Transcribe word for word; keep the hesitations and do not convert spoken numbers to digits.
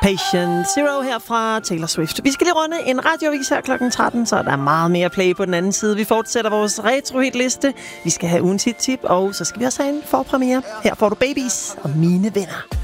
Patient Zero her fra Taylor Swift. Vi skal lige runde en radioavis her klokken tretten, så der er meget mere play på den anden side. Vi fortsætter vores retro-hit-liste. Vi skal have ugens hit-tip, og så skal vi også have en forpremiere. Her får du Babies og Mine Venner.